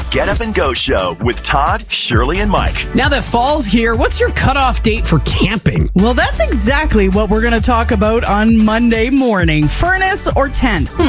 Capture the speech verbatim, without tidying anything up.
Get Up and Go Show with Todd, Shirley, and Mike. Now that fall's here, what's your cutoff date for camping? Well, that's exactly what we're going to talk about on Monday morning. Furnace or tent? Hmm.